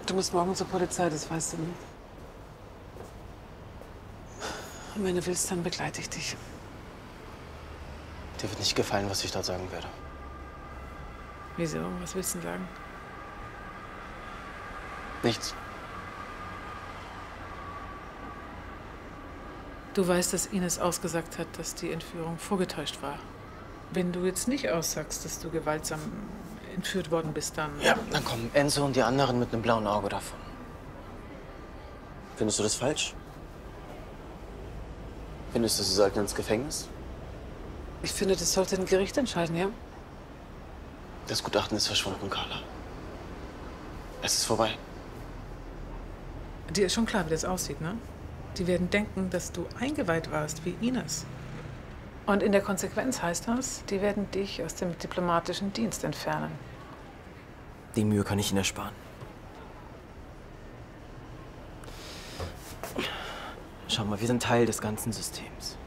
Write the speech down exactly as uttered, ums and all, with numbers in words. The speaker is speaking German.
Du musst morgen zur Polizei, das weißt du nicht. Und wenn du willst, dann begleite ich dich. Dir wird nicht gefallen, was ich dort sagen werde. Wieso? Was willst du denn sagen? Nichts. Du weißt, dass Ines ausgesagt hat, dass die Entführung vorgetäuscht war. Wenn du jetzt nicht aussagst, dass du gewaltsam entführt worden bist, dann... Ja, dann kommen Enzo und die anderen mit einem blauen Auge davon. Findest du das falsch? Findest du, sie sollten ins Gefängnis? Ich finde, das sollte ein Gericht entscheiden, ja? Das Gutachten ist verschwunden, Carla. Es ist vorbei. Dir ist schon klar, wie das aussieht, ne? Die werden denken, dass du eingeweiht warst, wie Ines. Und in der Konsequenz heißt das, die werden dich aus dem diplomatischen Dienst entfernen. Die Mühe kann ich Ihnen ersparen. Schau mal, wir sind Teil des ganzen Systems.